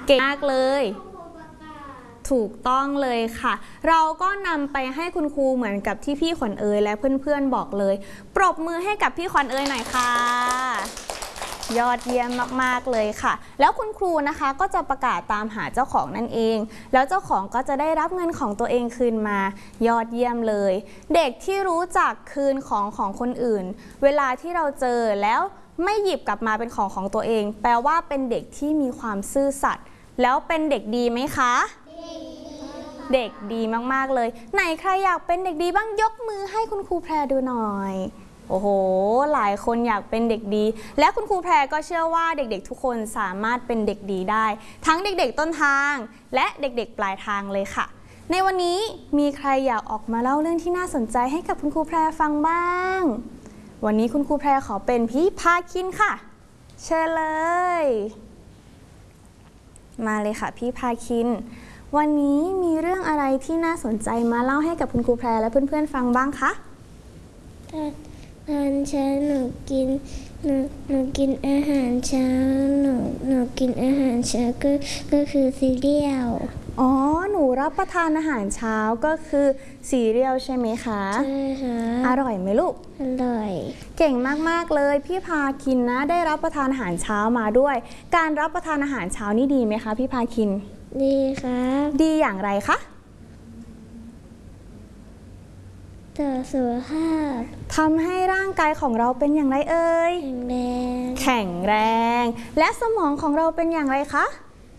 เก่งมากเลยถูกต้องเลยค่ะเราก็นำไปให้คุณครูเหมือนกับที่พี่ขวัญเอ๋ยและเพื่อนๆบอกเลยปรบมือให้กับพี่ขวัญเอ๋ยหน่อยค่ะยอดเยี่ยมมากๆเลยค่ะแล้วคุณครูนะคะก็จะประกาศตามหาเจ้าของนั่นเองแล้วเจ้าของก็จะได้รับเงินของตัวเองคืนมายอดเยี่ยมเลยเด็กที่รู้จักคืนของคนอื่นเวลาที่เราเจอแล้วไม่หยิบกลับมาเป็นของตัวเองแปลว่าเป็นเด็กที่มีความซื่อสัตย์แล้วเป็นเด็กดีไหมคะเด็กดีมากๆเลยไหนใครอยากเป็นเด็กดีบ้างยกมือให้คุณครูแพรดูหน่อยโอ้โหหลายคนอยากเป็นเด็กดีและคุณครูแพรก็เชื่อว่าเด็กๆทุกคนสามารถเป็นเด็กดีได้ทั้งเด็กๆต้นทางและเด็กๆปลายทางเลยค่ะในวันนี้มีใครอยากออกมาเล่าเรื่องที่น่าสนใจให้กับคุณครูแพรฟังบ้างวันนี้คุณครูแพรขอเป็นพี่พาคินค่ะเชิญเลยมาเลยค่ะพี่พาคินวันนี้มีเรื่องอะไรที่น่าสนใจมาเล่าให้กับคุณครูแพรและเพื่อนๆฟังบ้างคะตอนเช้าหนูกินอาหารเช้าหนูกินอาหารเช้าก็คือซีเรียลอ๋อหนูรับประทานอาหารเช้าก็คือซีเรียลใช่ไหมคะใช่ค่ะอร่อยไหมลูกอร่อยเก่งมากๆเลยพี่พาคินนะได้รับประทานอาหารเช้ามาด้วยการรับประทานอาหารเช้านี่ดีไหมคะพี่พาคินดีครับดีอย่างไรคะต่อสุขภาพทำให้ร่างกายของเราเป็นอย่างไรเอ่ยแข็งแรงและสมองของเราเป็นอย่างไรคะ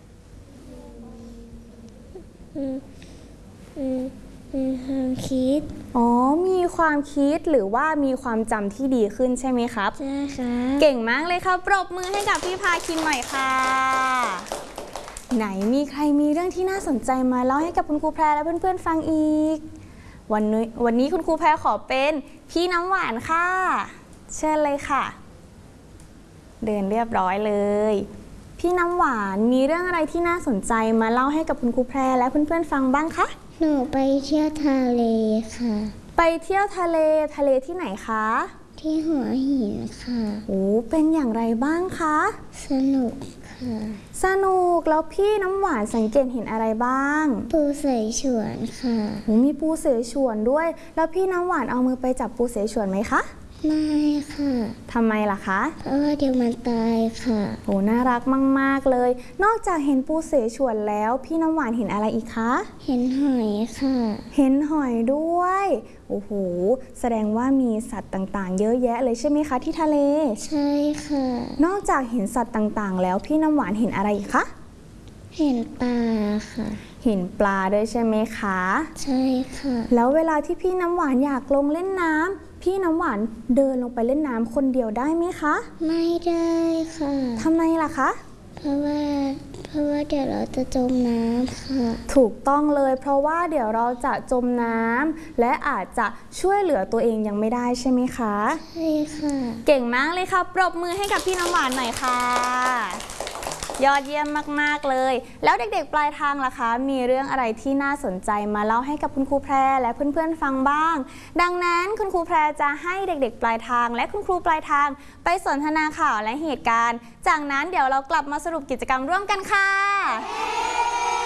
มีความคิดอ๋อมีความคิดหรือว่ามีความจำที่ดีขึ้นใช่ไหมครับใช่ครับเก่งมากเลยค่ะปรบมือให้กับพี่พาคินหน่อยค่ะไหนมีใครมีเรื่องที่น่าสนใจมาเล่าให้กับคุณครูแพรและเพื่อนๆฟังอีกวันนี้คุณครูแพรขอเป็นพี่น้ำหวานค่ะเชิญเลยค่ะเดินเรียบร้อยเลยพี่น้ำหวานมีเรื่องอะไรที่น่าสนใจมาเล่าให้กับคุณครูแพรและเพื่อนๆฟังบ้างคะหนูไปเที่ยวทะเลค่ะไปเที่ยวทะเลที่ไหนคะที่หัวหินค่ะโอ้เป็นอย่างไรบ้างคะสนุกค่ะสนุกแล้วพี่น้ำหวานสังเกตเห็นอะไรบ้างปูเสฉวนค่ะโอ้มีปูเสฉวนด้วยแล้วพี่น้ำหวานเอามือไปจับปูเสฉวนไหมคะไม่ค่ะทำไมล่ะคะเพราะว่าเดี๋ยวมันตายค่ะโอ้น่ารักมากๆเลยนอกจากเห็นปูเสฉวนแล้วพี่น้ำหวานเห็นอะไรอีกคะเห็นหอยค่ะเห็นหอยด้วยโอ้โหแสดงว่ามีสัตว์ต่างๆเยอะแยะเลยใช่ไหมคะที่ทะเลใช่ค่ะนอกจากเห็นสัตว์ต่างๆแล้วพี่น้ำหวานเห็นอะไรอีกคะเห็นปลาค่ะเห็นปลาด้วยใช่ไหมคะใช่ค่ะแล้วเวลาที่พี่น้ำหวานอยากลงเล่นน้ำพี่น้ำหวานเดินลงไปเล่นน้ำคนเดียวได้ไหมคะไม่ได้ค่ะทำไมล่ะคะเพราะว่าเดี๋ยวเราจะจมน้ำค่ะถูกต้องเลยเพราะว่าเดี๋ยวเราจะจมน้ำและอาจจะช่วยเหลือตัวเองยังไม่ได้ใช่ไหมคะใช่ค่ะเก่งมากเลยค่ะปรบมือให้กับพี่น้ำหวานหน่อยค่ะยอดเยี่ยมมากๆเลยแล้วเด็กๆปลายทางล่ะคะมีเรื่องอะไรที่น่าสนใจมาเล่าให้กับคุณครูแพรและเพื่อนๆฟังบ้างดังนั้นคุณครูแพรจะให้เด็กๆปลายทางและคุณครูปลายทางไปสนทนาข่าวและเหตุการณ์จากนั้นเดี๋ยวเรากลับมาสรุปกิจกรรมร่วมกันค่ะ